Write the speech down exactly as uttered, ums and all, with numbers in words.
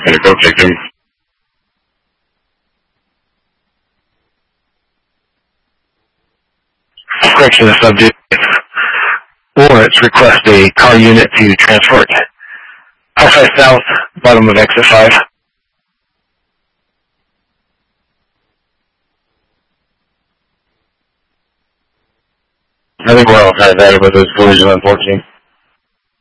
And go take him. Correction, the subject. Lawrence request a car unit to transport Alpha South, bottom of exit five. I think we're all kind of that about those collisions on fourteen.